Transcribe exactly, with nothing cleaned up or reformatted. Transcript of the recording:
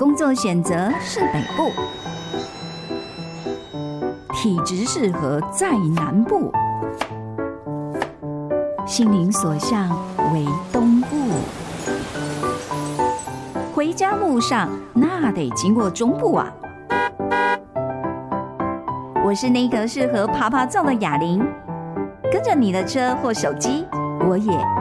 工作选择是北部，体质适合在南部，心灵所向为东部。回家路上那得经过中部啊。我是那个适合爬爬照的哑铃，跟着你的车或手机，我也